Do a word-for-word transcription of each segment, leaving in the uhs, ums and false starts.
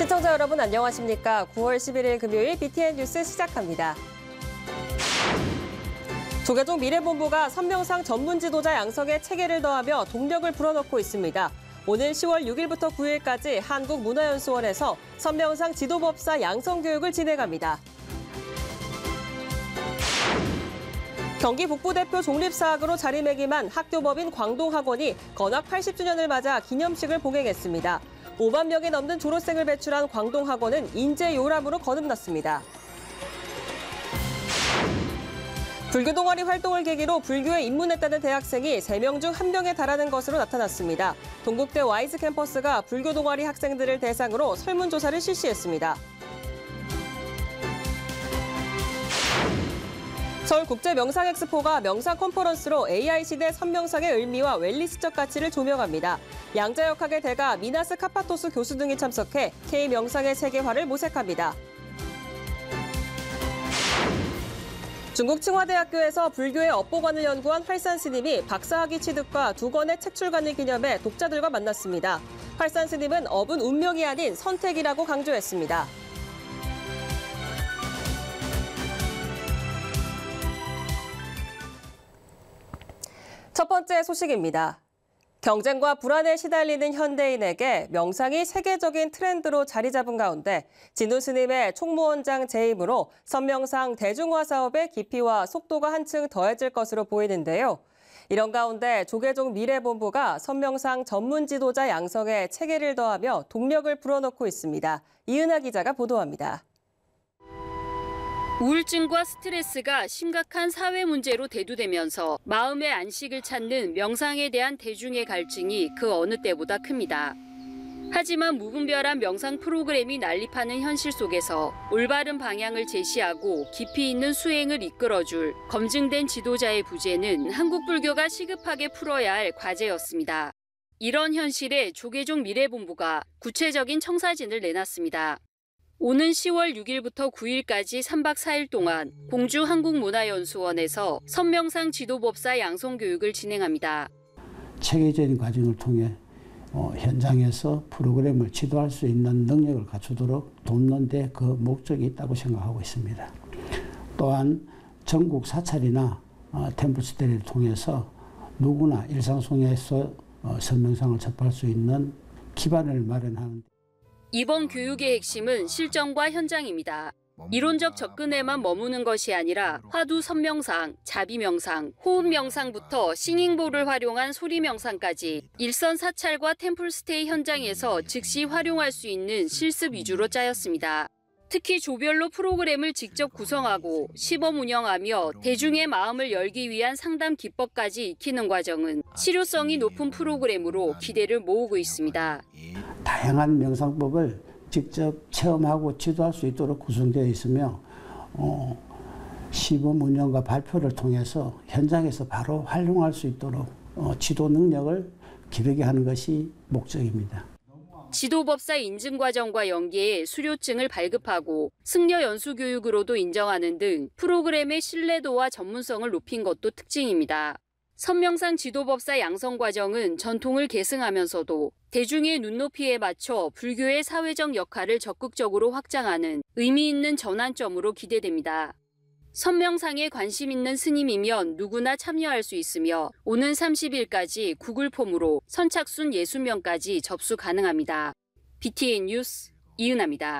시청자 여러분 안녕하십니까? 구월 십일일 금요일 비티엔 뉴스 시작합니다. 조계종 미래본부가 선명상 전문 지도자 양성에 체계를 더하며 동력을 불어넣고 있습니다. 오는 시월 육일부터 구일까지 한국문화연수원에서 선명상 지도법사 양성 교육을 진행합니다. 경기 북부대표 독립사학으로 자리매김한 학교법인 광동학원이 건학 팔십 주년을 맞아 기념식을 봉행했습니다. 오만 명이 넘는 졸업생을 배출한 광동학원은 인재요람으로 거듭났습니다. 불교 동아리 활동을 계기로 불교에 입문했다는 대학생이 세 명 중 한 명에 달하는 것으로 나타났습니다. 동국대 와이즈 캠퍼스가 불교 동아리 학생들을 대상으로 설문조사를 실시했습니다. 서울국제명상엑스포가 명상 컨퍼런스로 에이아이 시대 선명상의 의미와 웰니스적 가치를 조명합니다. 양자역학의 대가 미나스 카파토스 교수 등이 참석해 K명상의 세계화를 모색합니다. 중국 칭화대학교에서 불교의 업보관을 연구한 활산 스님이 박사학위 취득과 두 권의 책 출간을 기념해 독자들과 만났습니다. 활산 스님은 업은 운명이 아닌 선택이라고 강조했습니다. 첫 번째 소식입니다. 경쟁과 불안에 시달리는 현대인에게 명상이 세계적인 트렌드로 자리 잡은 가운데 진우 스님의 총무원장 재임으로 선명상 대중화 사업의 깊이와 속도가 한층 더해질 것으로 보이는데요. 이런 가운데 조계종 미래본부가 선명상 전문 지도자 양성에 체계를 더하며 동력을 불어넣고 있습니다. 이은하 기자가 보도합니다. 우울증과 스트레스가 심각한 사회 문제로 대두되면서 마음의 안식을 찾는 명상에 대한 대중의 갈증이 그 어느 때보다 큽니다. 하지만 무분별한 명상 프로그램이 난립하는 현실 속에서 올바른 방향을 제시하고 깊이 있는 수행을 이끌어줄 검증된 지도자의 부재는 한국 불교가 시급하게 풀어야 할 과제였습니다. 이런 현실에 조계종 미래본부가 구체적인 청사진을 내놨습니다. 오는 시월 육일부터 구일까지 삼박 사일 동안 공주 한국문화연수원에서 선명상 지도법사 양성 교육을 진행합니다. 체계적인 과정을 통해 어, 현장에서 프로그램을 지도할 수 있는 능력을 갖추도록 돕는 데 그 목적이 있다고 생각하고 있습니다. 또한 전국 사찰이나 어, 템플스테이를 통해서 누구나 일상 속에서 어, 선명상을 접할 수 있는 기반을 마련하는 데 이번 교육의 핵심은 실전과 현장입니다. 이론적 접근에만 머무는 것이 아니라 화두 선명상, 자비명상, 호흡명상부터 싱잉볼을 활용한 소리명상까지 일선 사찰과 템플스테이 현장에서 즉시 활용할 수 있는 실습 위주로 짜였습니다. 특히 조별로 프로그램을 직접 구성하고 시범 운영하며 대중의 마음을 열기 위한 상담 기법까지 익히는 과정은 실효성이 높은 프로그램으로 기대를 모으고 있습니다. 다양한 명상법을 직접 체험하고 지도할 수 있도록 구성되어 있으며 어, 시범 운영과 발표를 통해서 현장에서 바로 활용할 수 있도록 어, 지도 능력을 기르게 하는 것이 목적입니다. 지도법사 인증 과정과 연계해 수료증을 발급하고 승려 연수 교육으로도 인정하는 등 프로그램의 신뢰도와 전문성을 높인 것도 특징입니다. 선명상 지도법사 양성 과정은 전통을 계승하면서도 대중의 눈높이에 맞춰 불교의 사회적 역할을 적극적으로 확장하는 의미 있는 전환점으로 기대됩니다. 선명상에 관심 있는 스님이면 누구나 참여할 수 있으며 오는 삼십일까지 구글 폼으로 선착순 육십 명까지 접수 가능합니다. 비티엔 뉴스 이은하입니다.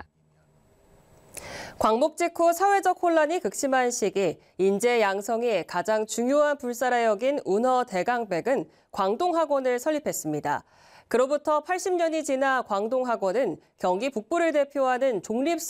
광복 직후 사회적 혼란이 극심한 시기 인재 양성이 가장 중요한 불사라 여긴 운허 대강백은 광동학원을 설립했습니다. 그로부터 팔십 년이 지나 광동학원은 경기 북부를 대표하는 종립